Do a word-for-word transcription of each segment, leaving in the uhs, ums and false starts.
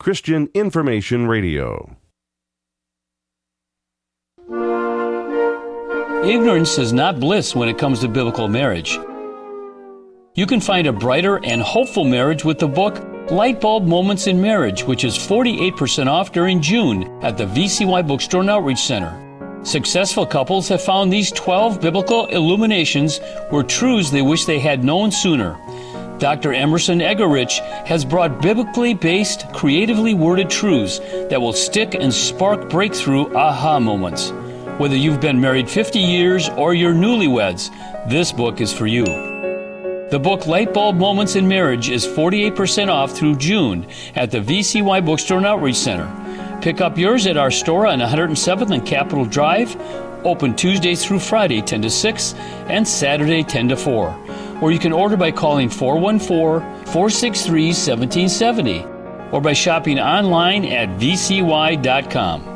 Christian Information Radio. Ignorance is not bliss when it comes to biblical marriage. You can find a brighter and hopeful marriage with the book Lightbulb Moments in Marriage, which is forty-eight percent off during June at the V C Y Bookstore and Outreach Center. Successful couples have found these twelve biblical illuminations were truths they wish they had known sooner. Doctor Emerson Egerich has brought biblically based, creatively worded truths that will stick and spark breakthrough aha moments. Whether you've been married fifty years or you're newlyweds, this book is for you. The book Lightbulb Moments in Marriage is forty-eight percent off through June at the V C Y Bookstore and Outreach Center. Pick up yours at our store on one hundred seventh and Capitol Drive, open Tuesdays through Friday ten to six and Saturday ten to four. Or you can order by calling four one four, four six three, one seven seven zero or by shopping online at v c y dot com.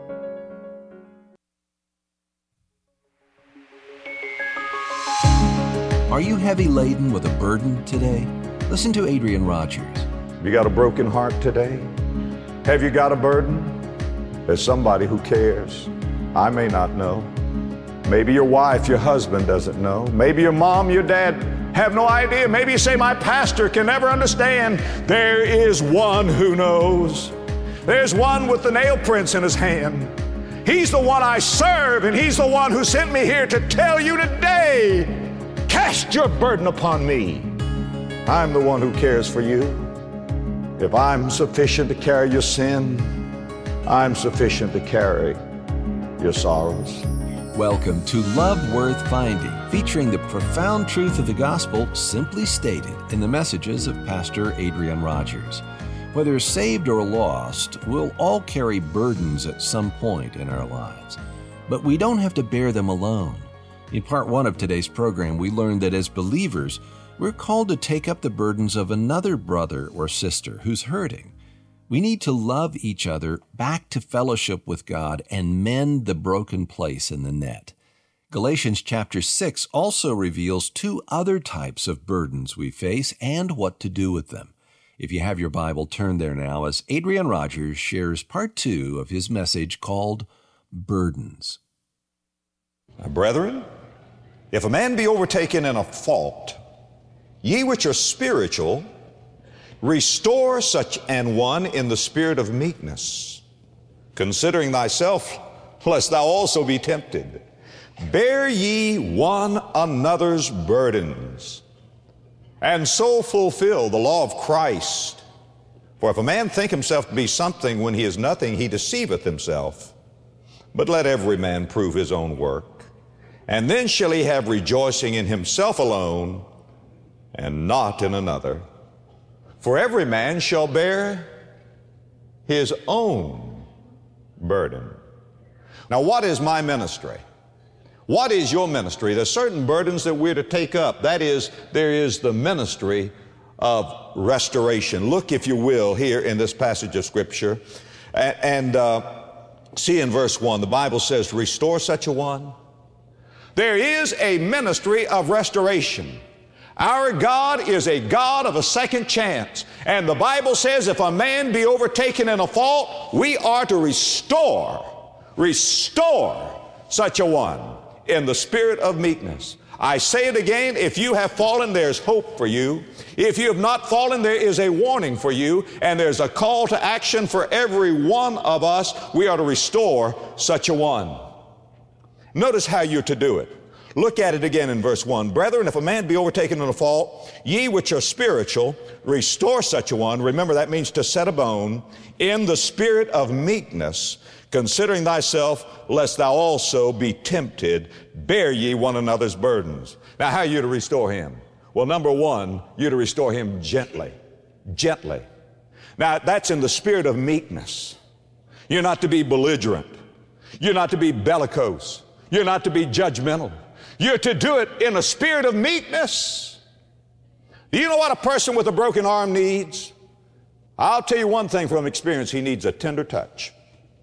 Are you heavy laden with a burden today? Listen to Adrian Rogers. You got a broken heart today? Have you got a burden? There's somebody who cares. I may not know. Maybe your wife, your husband doesn't know. Maybe your mom, your dad have no idea. Maybe you say, my pastor can never understand. There is one who knows. There's one with the nail prints in his hand. He's the one I serve, and he's the one who sent me here to tell you today, cast your burden upon me. I'm the one who cares for you. If I'm sufficient to carry your sin, I'm sufficient to carry your sorrows. Welcome to Love Worth Finding, featuring the profound truth of the gospel simply stated in the messages of Pastor Adrian Rogers. Whether saved or lost, we'll all carry burdens at some point in our lives. But we don't have to bear them alone. In part one of today's program, we learned that as believers, we're called to take up the burdens of another brother or sister who's hurting. We need to love each other back to fellowship with God and mend the broken place in the net. Galatians chapter six also reveals two other types of burdens we face and what to do with them. If you have your Bible, turn there now as Adrian Rogers shares part two of his message called Burdens. Now, brethren, if a man be overtaken in a fault, ye which are spiritual, restore such an one in the spirit of meekness, considering thyself, lest thou also be tempted. Bear ye one another's burdens, and so fulfill the law of Christ. For if a man think himself to be something when he is nothing, he deceiveth himself. But let every man prove his own work, and then shall he have rejoicing in himself alone, and not in another. For every man shall bear his own burden. Now, what is my ministry? What is your ministry? There's certain burdens that we're to take up. That is, there is the ministry of restoration. Look, if you will, here in this passage of Scripture, and, and uh, see in verse one, the Bible says, restore such a one. There is a ministry of restoration. Our God is a God of a second chance. And the Bible says if a man be overtaken in a fault, we are to restore, restore such a one in the spirit of meekness. I say it again, if you have fallen, there's hope for you. If you have not fallen, there is a warning for you, and there's a call to action for every one of us. We are to restore such a one. Notice how you're to do it. Look at it again in verse one. Brethren, if a man be overtaken in a fault, ye which are spiritual, restore such a one. Remember, that means to set a bone in the spirit of meekness, considering thyself, lest thou also be tempted. Bear ye one another's burdens. Now, how are you to restore him? Well, number one, you're to restore him gently. Gently. Now, that's in the spirit of meekness. You're not to be belligerent. You're not to be bellicose. You're not to be judgmental. You're to do it in a spirit of meekness. Do you know what a person with a broken arm needs? I'll tell you one thing from experience. He needs a tender touch.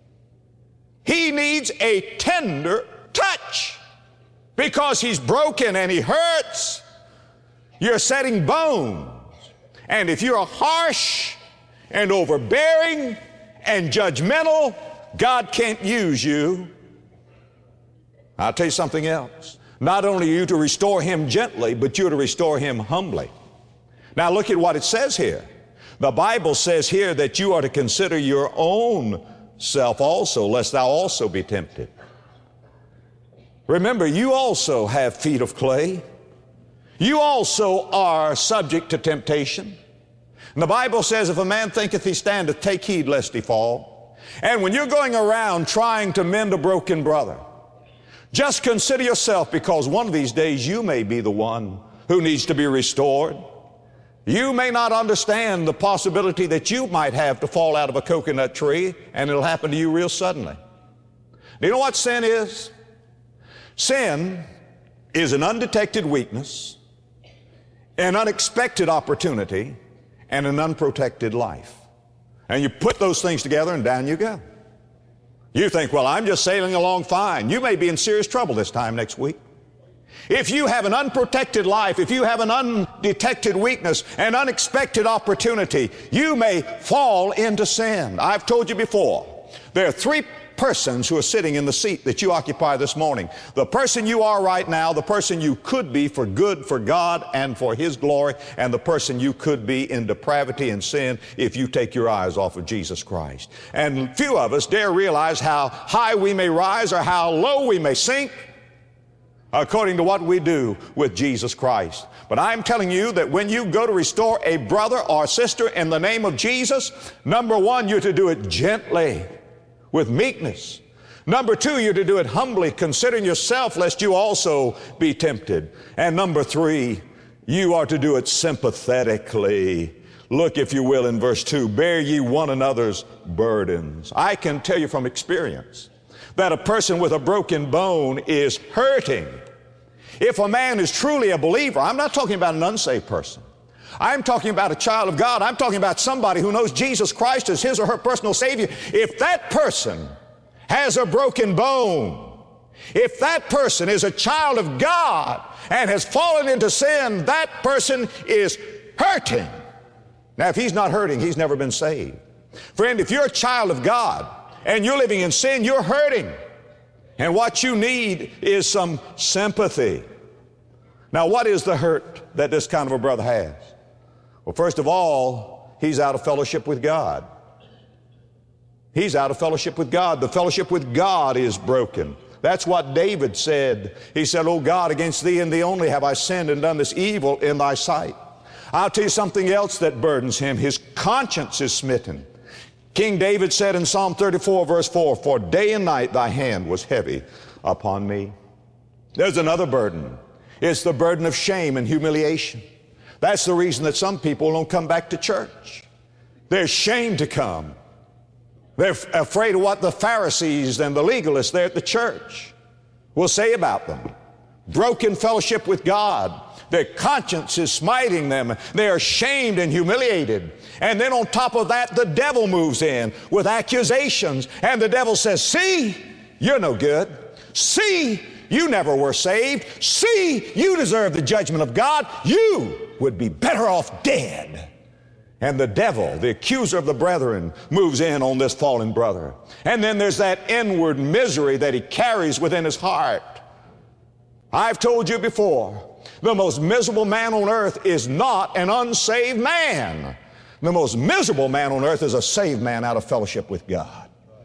He needs a tender touch because he's broken and he hurts. You're setting bones. And if you're harsh, and overbearing and judgmental, God can't use you. I'll tell you something else. Not only are you to restore him gently, but you're to restore him humbly. Now look at what it says here. The Bible says here that you are to consider your own self also, lest thou also be tempted. Remember, you also have feet of clay. You also are subject to temptation. And the Bible says, if a man thinketh he standeth, take heed lest he fall. And when you're going around trying to mend a broken brother, just consider yourself, because one of these days you may be the one who needs to be restored. You may not understand the possibility that you might have to fall out of a coconut tree, and it'll happen to you real suddenly. Do you know what sin is? Sin is an undetected weakness, an unexpected opportunity, and an unprotected life. And you put those things together and down you go. You think, well, I'm just sailing along fine. You may be in serious trouble this time next week. If you have an unprotected life, if you have an undetected weakness, an unexpected opportunity, you may fall into sin. I've told you before, there are three persons who are sitting in the seat that you occupy this morning. The person you are right now, the person you could be for good, for God, and for his glory, and the person you could be in depravity and sin if you take your eyes off of Jesus Christ. And few of us dare realize how high we may rise or how low we may sink according to what we do with Jesus Christ. But I'm telling you that when you go to restore a brother or sister in the name of Jesus, number one, you're to do it gently, with meekness. Number two, you're to do it humbly, considering yourself lest you also be tempted. And number three, you are to do it sympathetically. Look, if you will, in verse two, bear ye one another's burdens. I can tell you from experience that a person with a broken bone is hurting. If a man is truly a believer, I'm not talking about an unsaved person. I'm talking about a child of God. I'm talking about somebody who knows Jesus Christ as his or her personal Savior. If that person has a broken bone, if that person is a child of God and has fallen into sin, that person is hurting. Now, if he's not hurting, he's never been saved. Friend, if you're a child of God and you're living in sin, you're hurting. And what you need is some sympathy. Now, what is the hurt that this kind of a brother has? Well, first of all, he's out of fellowship with God. He's out of fellowship with God. The fellowship with God is broken. That's what David said. He said, "O God, against thee and thee only have I sinned and done this evil in thy sight." I'll tell you something else that burdens him. His conscience is smitten. King David said in Psalm thirty-four, verse four, "For day and night thy hand was heavy upon me." There's another burden. It's the burden of shame and humiliation. That's the reason that some people don't come back to church. They're ashamed to come. They're f- afraid of what the Pharisees and the legalists there at the church will say about them. Broken fellowship with God. Their conscience is smiting them. They're ashamed and humiliated. And then on top of that, the devil moves in with accusations. And the devil says, "See, you're no good. See, you never were saved. See, you deserve the judgment of God. You would be better off dead." And the devil, the accuser of the brethren, moves in on this fallen brother. And then there's that inward misery that he carries within his heart. I've told you before, the most miserable man on earth is not an unsaved man. The most miserable man on earth is a saved man out of fellowship with God.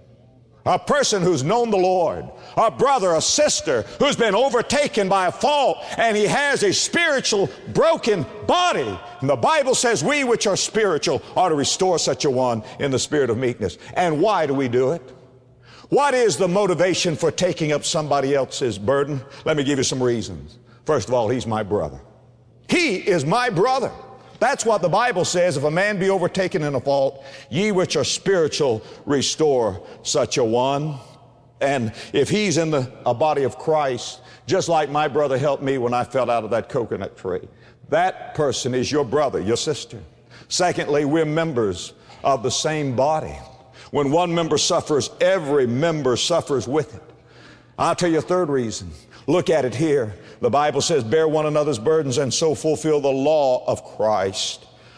A person who's known the Lord, a brother, a sister who's been overtaken by a fault, and he has a spiritual broken body. And the Bible says we which are spiritual are to restore such a one in the spirit of meekness. And why do we do it? What is the motivation for taking up somebody else's burden? Let me give you some reasons. First of all, he's my brother. He is my brother. That's what the Bible says. If a man be overtaken in a fault, ye which are spiritual, restore such a one. And if he's in the a body of Christ, just like my brother helped me when I fell out of that coconut tree, that person is your brother, your sister. Secondly, we're members of the same body. When one member suffers, every member suffers with it. I'll tell you a third reason. Look at it here. The Bible says, bear one another's burdens and so fulfill the law of Christ.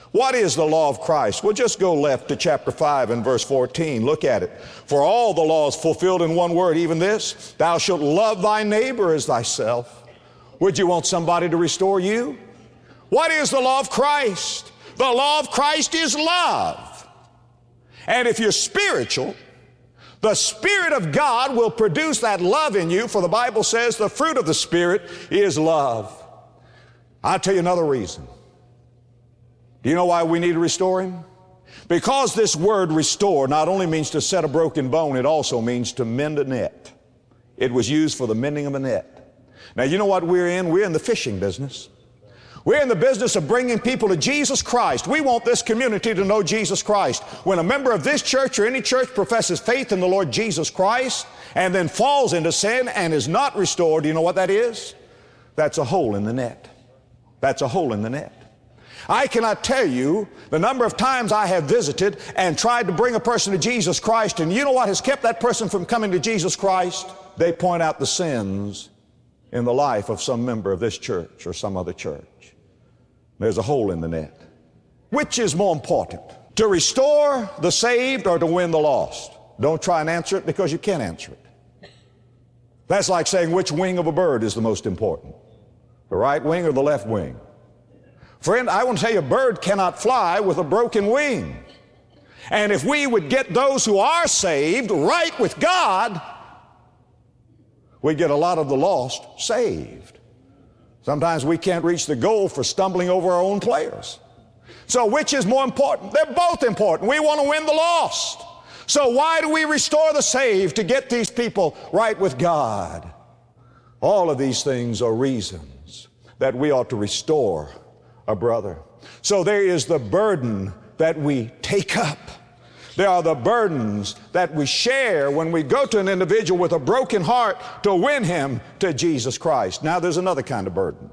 What is the law of Christ? Well, just go left to chapter five and verse fourteen. Look at it. For all the law is fulfilled in one word, even this, thou shalt love thy neighbor as thyself. Would you want somebody to restore you? What is the law of Christ? The law of Christ is love. And if you're spiritual, the Spirit of God will produce that love in you, for the Bible says the fruit of the Spirit is love. I'll tell you another reason. Do you know why we need to restore him? Because this word restore not only means to set a broken bone, it also means to mend a net. It was used for the mending of a net. Now, you know what we're in? We're in the fishing business. We're in the business of bringing people to Jesus Christ. We want this community to know Jesus Christ. When a member of this church or any church professes faith in the Lord Jesus Christ and then falls into sin and is not restored, do you know what that is? That's a hole in the net. That's a hole in the net. I cannot tell you the number of times I have visited and tried to bring a person to Jesus Christ, and you know what has kept that person from coming to Jesus Christ? They point out the sins in the life of some member of this church or some other church. There's a hole in the net. Which is more important, to restore the saved or to win the lost? Don't try and answer it, because you can't answer it. That's like saying which wing of a bird is the most important, the right wing or the left wing. Friend, I want to tell you, a bird cannot fly with a broken wing. And if we would get those who are saved right with God, we'd get a lot of the lost saved. Sometimes we can't reach the goal for stumbling over our own players. So which is more important? They're both important. We want to win the lost. So why do we restore the saved? To get these people right with God. All of these things are reasons that we ought to restore a brother. So there is the burden that we take up. There are the burdens that we share when we go to an individual with a broken heart to win him to Jesus Christ. Now there's another kind of burden.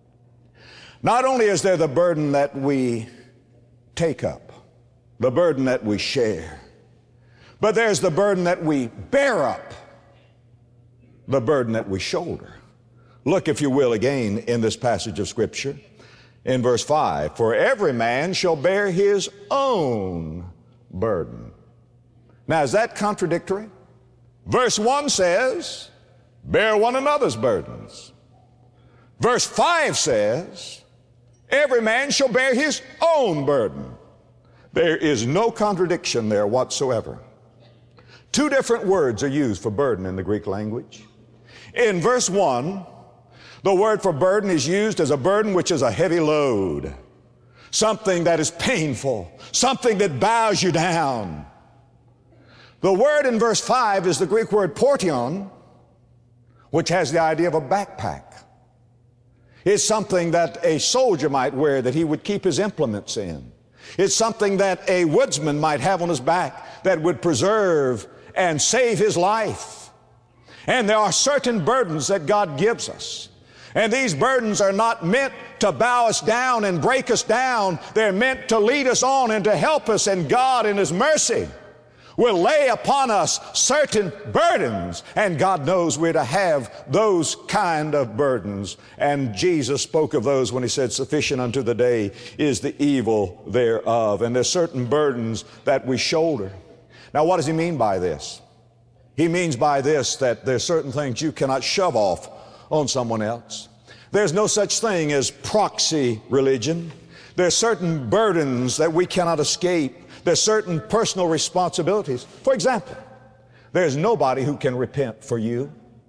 Not only is there the burden that we take up, the burden that we share, but there's the burden that we bear up, the burden that we shoulder. Look, if you will, again in this passage of Scripture in verse five, for every man shall bear his own burden. Now, is that contradictory? Verse one says, bear one another's burdens. Verse five says, every man shall bear his own burden. There is no contradiction there whatsoever. Two different words are used for burden in the Greek language. In verse one, the word for burden is used as a burden which is a heavy load, something that is painful, something that bows you down. The word in verse five is the Greek word portion, which has the idea of a backpack. It's something that a soldier might wear that he would keep his implements in. It's something that a woodsman might have on his back that would preserve and save his life. And there are certain burdens that God gives us. And these burdens are not meant to bow us down and break us down. They're meant to lead us on and to help us. And God in His mercy will lay upon us certain burdens. And God knows we're to have those kind of burdens. And Jesus spoke of those when He said, sufficient unto the day is the evil thereof. And there's certain burdens that we shoulder. Now, what does He mean by this? He means by this that there's certain things you cannot shove off on someone else. There's no such thing as proxy religion. There's certain burdens that we cannot escape. There's certain personal responsibilities. For example, there's nobody who can repent for you.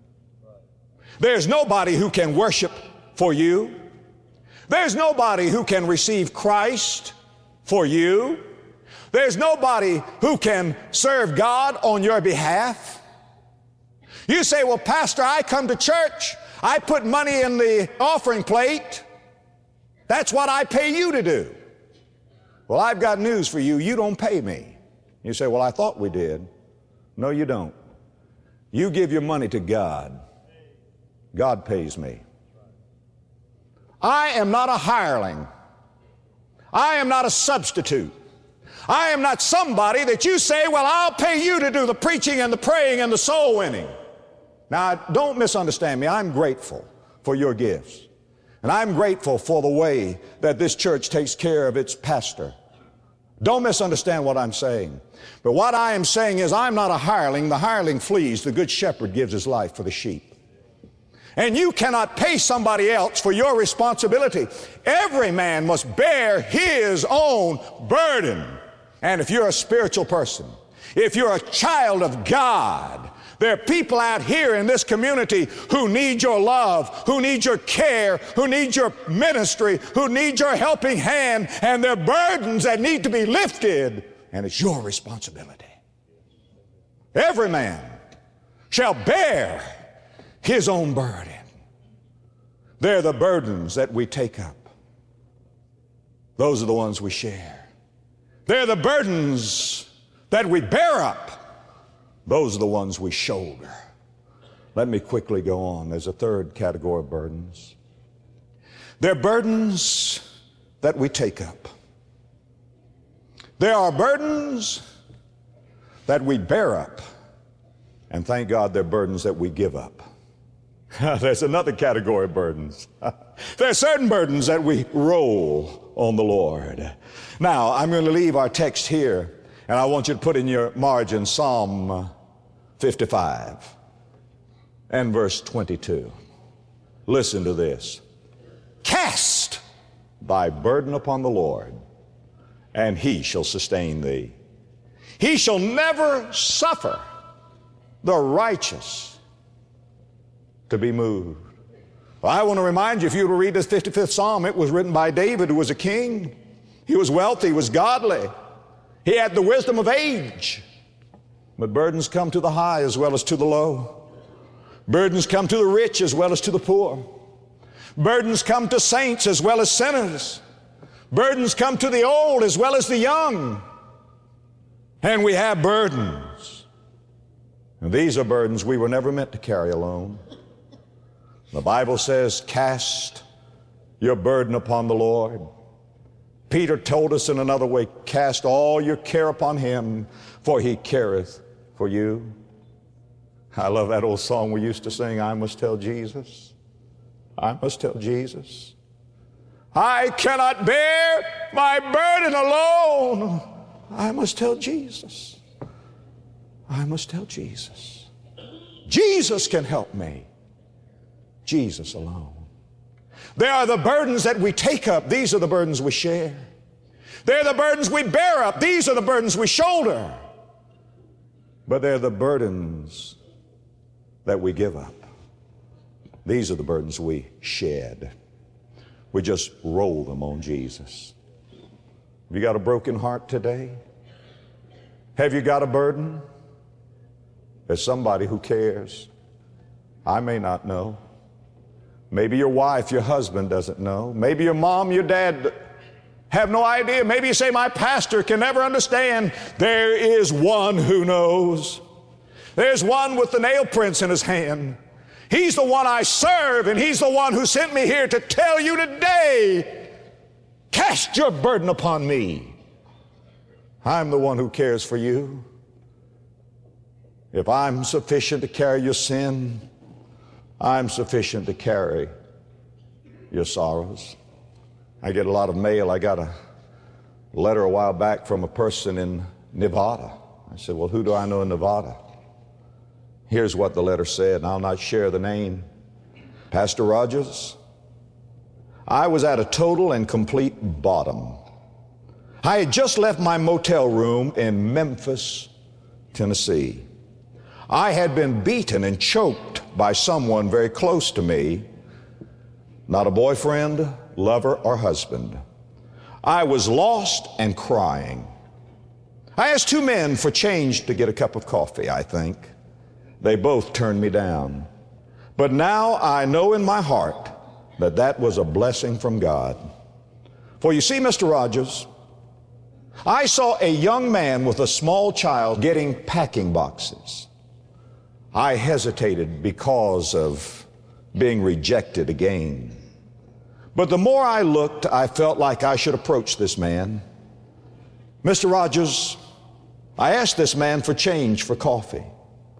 There's nobody who can worship for you. There's nobody who can receive Christ for you. There's nobody who can serve God on your behalf. You say, well, Pastor, I come to church. I put money in the offering plate. That's what I pay you to do. Well, I've got news for you. You don't pay me. You say, well, I thought we did. No, you don't. You give your money to God. God pays me. I am not a hireling. I am not a substitute. I am not somebody that you say, well, I'll pay you to do the preaching and the praying and the soul winning. Now, don't misunderstand me. I'm grateful for your gifts. And I'm grateful for the way that this church takes care of its pastor. Don't misunderstand what I'm saying. But what I am saying is I'm not a hireling. The hireling flees. The good shepherd gives his life for the sheep. And you cannot pay somebody else for your responsibility. Every man must bear his own burden. And if you're a spiritual person, if you're a child of God, there are people out here in this community who need your love, who need your care, who need your ministry, who need your helping hand, and there are burdens that need to be lifted, and it's your responsibility. Every man shall bear his own burden. They're the burdens that we take up. Those are the ones we share. They're the burdens that we bear up. Those are the ones we shoulder. Let me quickly go on. There's a third category of burdens. They're burdens that we take up. There are burdens that we bear up. And thank God they're burdens that we give up. There's another category of burdens. There are certain burdens that we roll on the Lord. Now, I'm going to leave our text here. And I want you to put in your margin Psalm fifty-five and verse twenty-two. Listen to this. Cast thy burden upon the Lord, and he shall sustain thee. He shall never suffer the righteous to be moved. Well, I want to remind you, if you were to read this fifty-fifth Psalm, it was written by David, who was a king. He was wealthy, he was godly. He had the wisdom of age. But burdens come to the high as well as to the low. Burdens come to the rich as well as to the poor. Burdens come to saints as well as sinners. Burdens come to the old as well as the young. And we have burdens. And these are burdens we were never meant to carry alone. The Bible says, cast your burden upon the Lord. Peter told us in another way, cast all your care upon him, for he careth for you. I love that old song we used to sing, I must tell Jesus. I must tell Jesus. I cannot bear my burden alone. I must tell Jesus. I must tell Jesus. Jesus can help me. Jesus alone. There are the burdens that we take up. These are the burdens we share. They're the burdens we bear up. These are the burdens we shoulder. But they're the burdens that we give up. These are the burdens we shed. We just roll them on Jesus. Have you got a broken heart today? Have you got a burden? There's somebody who cares. I may not know. Maybe your wife, your husband doesn't know. Maybe your mom, your dad have no idea. Maybe you say, my pastor can never understand. There is one who knows. There's one with the nail prints in his hand. He's the one I serve, and he's the one who sent me here to tell you today, cast your burden upon me. I'm the one who cares for you. If I'm sufficient to carry your sin, I'm sufficient to carry your sorrows. I get a lot of mail. I got a letter a while back from a person in Nevada. I said, well, who do I know in Nevada? Here's what the letter said, and I'll not share the name. Pastor Rogers, I was at a total and complete bottom. I had just left my motel room in Memphis, Tennessee. I had been beaten and choked by someone very close to me, not a boyfriend, lover, or husband. I was lost and crying. I asked two men for change to get a cup of coffee, I think. They both turned me down. But now I know in my heart that that was a blessing from God. For you see, Mister Rogers, I saw a young man with a small child getting packing boxes. I hesitated because of being rejected again. But the more I looked, I felt like I should approach this man. Mister Rogers, I asked this man for change for coffee.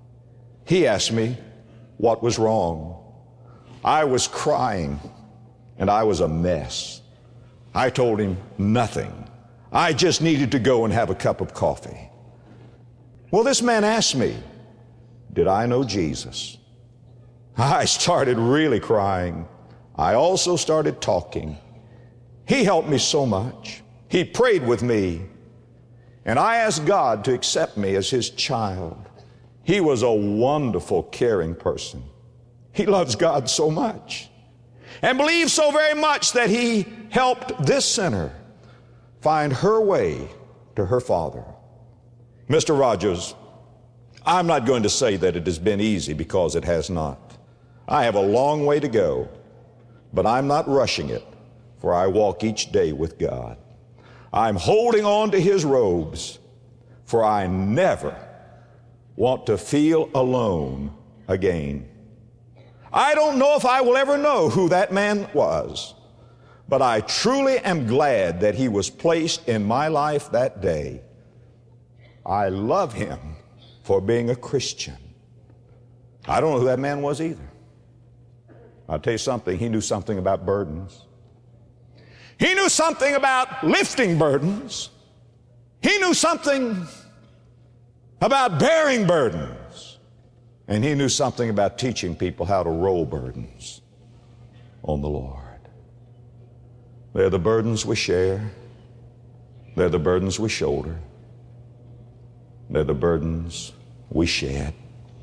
He asked me what was wrong. I was crying. and I was a mess. I told him nothing. I just needed to go and have a cup of coffee. Well, this man asked me, did I know Jesus? I started really crying. I also started talking. He helped me so much. He prayed with me, and I asked God to accept me as his child. He was a wonderful, caring person. He loves God so much and believes so very much that he helped this sinner find her way to her Father. Mister Rogers, I'm not going to say that it has been easy, because it has not. I have a long way to go, but I'm not rushing it, for I walk each day with God. I'm holding on to his robes, for I never want to feel alone again. I don't know if I will ever know who that man was, but I truly am glad that he was placed in my life that day. I love him for being a Christian. I don't know who that man was either. I'll tell you something, he knew something about burdens. He knew something about lifting burdens. He knew something about bearing burdens. And he knew something about teaching people how to roll burdens on the Lord. They're the burdens we share. They're the burdens we shoulder. They're the burdens we shed.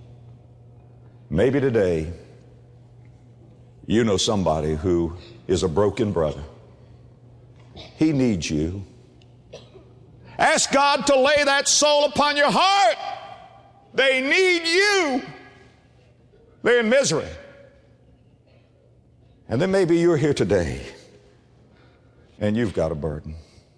Maybe today you know somebody who is a broken brother. He needs you. Ask God to lay that soul upon your heart. They need you. They're in misery. And then maybe you're here today and you've got a burden.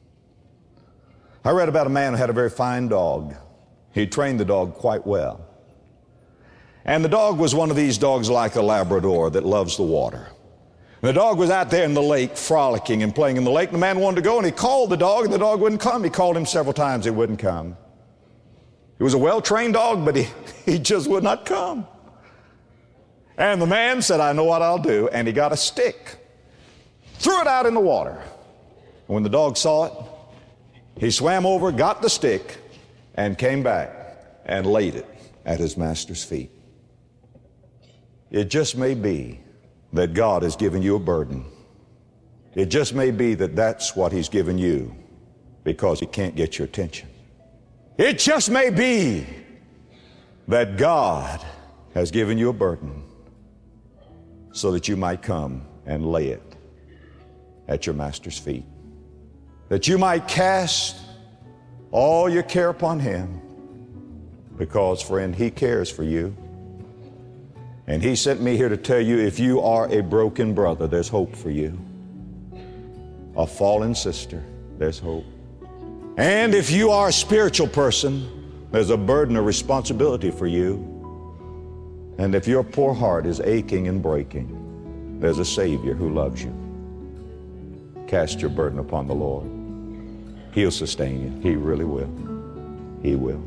I read about a man who had a very fine dog. He trained the dog quite well. And the dog was one of these dogs like a Labrador that loves the water. The dog was out there in the lake frolicking and playing in the lake. The man wanted to go, and he called the dog, and the dog wouldn't come. He called him several times. He wouldn't come. He was a well-trained dog, but he, he just would not come. And the man said, I know what I'll do. And he got a stick, threw it out in the water. And when the dog saw it, he swam over, got the stick, and came back and laid it at his master's feet. It just may be that God has given you a burden. It just may be that that's what he's given you because he can't get your attention. It just may be that God has given you a burden so that you might come and lay it at your master's feet. That you might cast all your care upon him, because, friend, he cares for you. And he sent me here to tell you, if you are a broken brother, there's hope for you. A fallen sister, there's hope. And if you are a spiritual person, there's a burden of responsibility for you. And if your poor heart is aching and breaking, there's a Savior who loves you. Cast your burden upon the Lord. He'll sustain you. He really will. He will.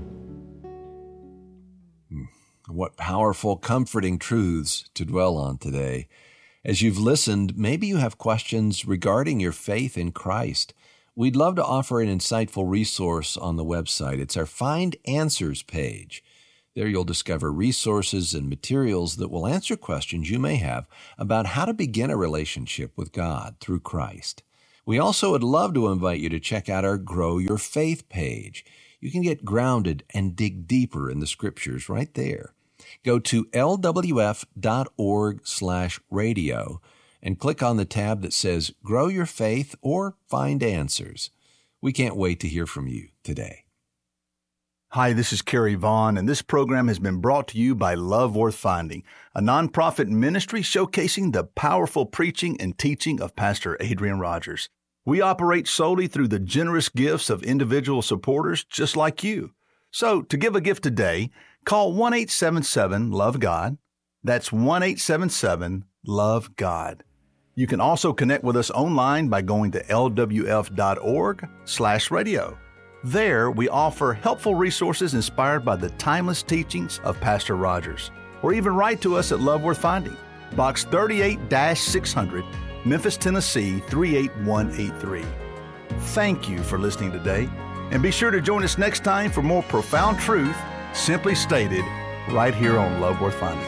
What powerful, comforting truths to dwell on today. As you've listened, maybe you have questions regarding your faith in Christ. We'd love to offer an insightful resource on the website. It's our Find Answers page. There you'll discover resources and materials that will answer questions you may have about how to begin a relationship with God through Christ. We also would love to invite you to check out our Grow Your Faith page. You can get grounded and dig deeper in the Scriptures right there. Go to L W F dot org slash radio and click on the tab that says Grow Your Faith or Find Answers. We can't wait to hear from you today. Hi, this is Kerry Vaughn, and this program has been brought to you by Love Worth Finding, a nonprofit ministry showcasing the powerful preaching and teaching of Pastor Adrian Rogers. We operate solely through the generous gifts of individual supporters just like you. So, to give a gift today, call one eight seven seven, love God. That's one eight seven seven, love God. You can also connect with us online by going to L W F dot org slash radio. There, we offer helpful resources inspired by the timeless teachings of Pastor Rogers. Or even write to us at Love Worth Finding, Box thirty-eight six hundred, Memphis, Tennessee three eight one eight three. Thank you for listening today, and be sure to join us next time for more profound truth, simply stated, right here on Love Worth Finding.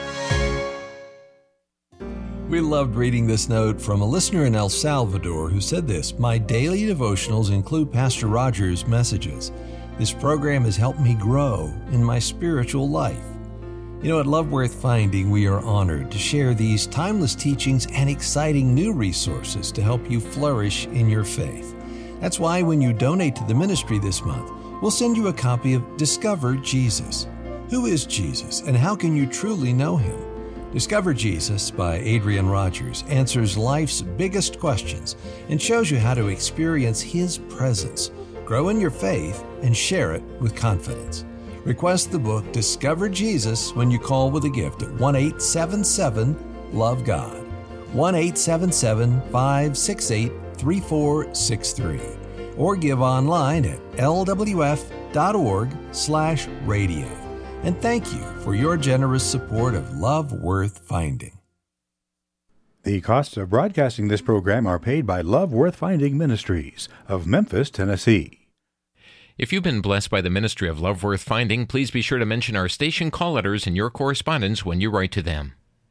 We loved reading this note from a listener in El Salvador who said this: "My daily devotionals include Pastor Rogers' messages. This program has helped me grow in my spiritual life." You know, at Love Worth Finding, we are honored to share these timeless teachings and exciting new resources to help you flourish in your faith. That's why when you donate to the ministry this month, we'll send you a copy of Discover Jesus. Who is Jesus, and how can you truly know him? Discover Jesus by Adrian Rogers answers life's biggest questions and shows you how to experience his presence, grow in your faith, and share it with confidence. Request the book Discover Jesus when you call with a gift at one eight seven seven love God, one eight seven seven, five six eight, three four six three, or give online at lwf.org slash radio. And thank you for your generous support of Love Worth Finding. The costs of broadcasting this program are paid by Love Worth Finding Ministries of Memphis, Tennessee. If you've been blessed by the ministry of Love Worth Finding, please be sure to mention our station call letters in your correspondence when you write to them.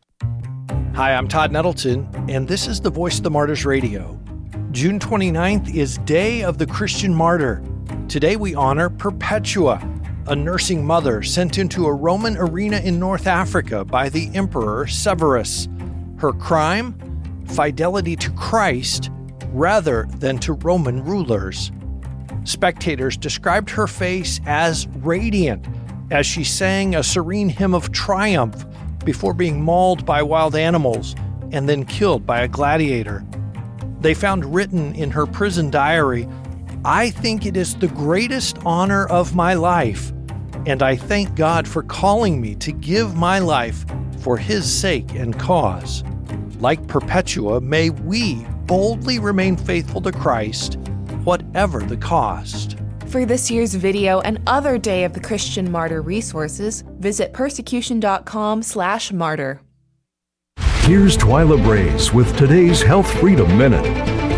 Hi, I'm Todd Nettleton, and this is the Voice of the Martyrs Radio. June twenty-ninth is Day of the Christian Martyr. Today we honor Perpetua, a nursing mother sent into a Roman arena in North Africa by the Emperor Severus. Her crime? Fidelity to Christ rather than to Roman rulers. Spectators described her face as radiant as she sang a serene hymn of triumph before being mauled by wild animals and then killed by a gladiator. They found written in her prison diary, "I think it is the greatest honor of my life, and I thank God for calling me to give my life for his sake and cause." Like Perpetua, may we boldly remain faithful to Christ, whatever the cost. For this year's video and other Day of the Christian Martyr resources, visit persecution.com slash martyr. Here's Twyla Brace with today's Health Freedom Minute.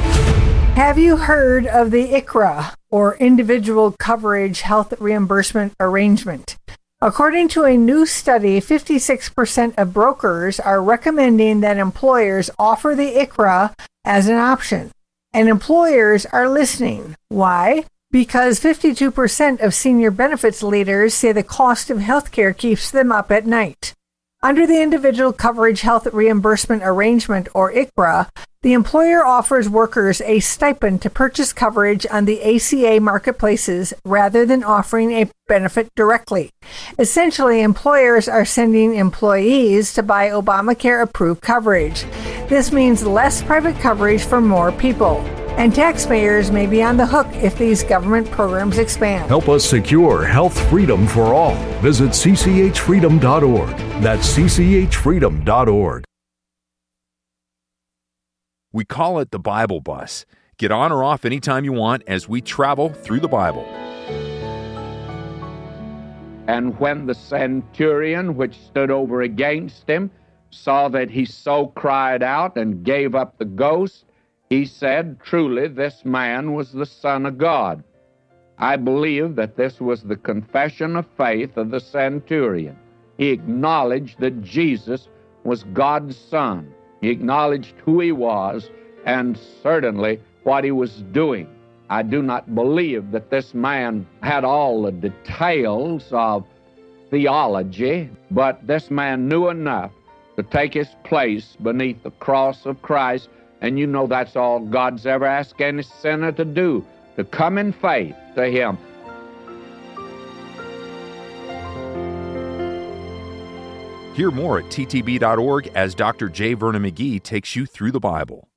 Have you heard of the I C R A, or Individual Coverage Health Reimbursement Arrangement? According to a new study, fifty-six percent of brokers are recommending that employers offer the I C R A as an option. And employers are listening. Why? Because fifty-two percent of senior benefits leaders say the cost of healthcare keeps them up at night. Under the Individual Coverage Health Reimbursement Arrangement, or I C R A, the employer offers workers a stipend to purchase coverage on the A C A marketplaces rather than offering a benefit directly. Essentially, employers are sending employees to buy Obamacare-approved coverage. This means less private coverage for more people. And taxpayers may be on the hook if these government programs expand. Help us secure health freedom for all. Visit c c h freedom dot org. That's c c h freedom dot org. We call it the Bible Bus. Get on or off anytime you want as we travel through the Bible. And when the centurion which stood over against him saw that he so cried out and gave up the ghost, he said, "Truly this man was the Son of God." I believe that this was the confession of faith of the centurion. He acknowledged that Jesus was God's Son. He acknowledged who he was and certainly what he was doing. I do not believe that this man had all the details of theology, but this man knew enough to take his place beneath the cross of Christ. And you know that's all God's ever asked any sinner to do, to come in faith to him. Hear more at t t b dot org as Doctor J. Vernon McGee takes you through the Bible.